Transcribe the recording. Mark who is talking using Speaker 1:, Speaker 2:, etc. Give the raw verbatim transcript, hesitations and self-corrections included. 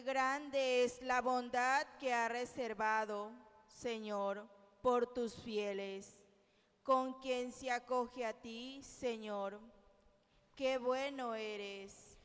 Speaker 1: Qué grande es la bondad que ha reservado, Señor, por tus fieles, con quien se acoge a ti, Señor. Qué bueno eres.